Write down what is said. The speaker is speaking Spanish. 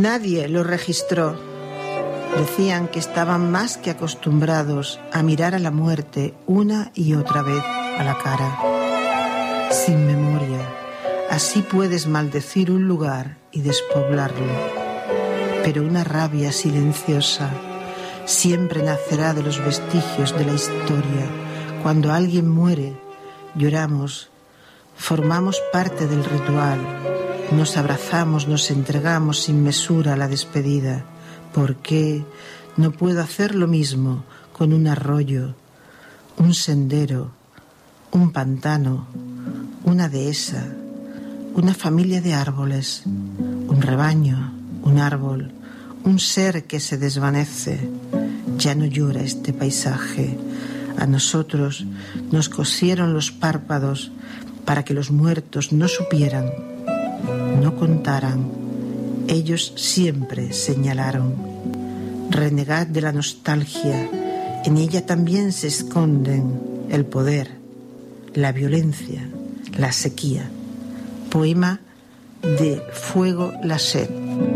Nadie lo registró. Decían que estaban más que acostumbrados a mirar a la muerte una y otra vez a la cara. Sin memoria, así puedes maldecir un lugar y despoblarlo. Pero una rabia silenciosa siempre nacerá de los vestigios de la historia. Cuando alguien muere, lloramos, formamos parte del ritual, nos abrazamos, nos entregamos sin mesura a la despedida. ¿Por qué no puedo hacer lo mismo con un arroyo, un sendero, un pantano, una dehesa, una familia de árboles, un rebaño, un árbol, un ser que se desvanece? Ya no llora este paisaje. A nosotros nos cosieron los párpados para que los muertos no supieran, no contaran. Ellos siempre señalaron. Renegad de la nostalgia. En ella también se esconden el poder, la violencia, la sequía. Poema de Fuego la Sed.